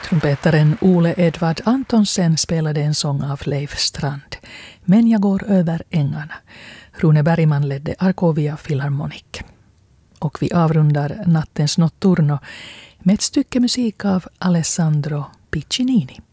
Trumpetaren Ole Edvard Antonsen spelade en sång av Leif Strand. Men jag går över ängarna. Rune Bergman ledde Arkovia Philharmonic. Och vi avrundar nattens notturno med ett stycke musik av Alessandro Piccinini.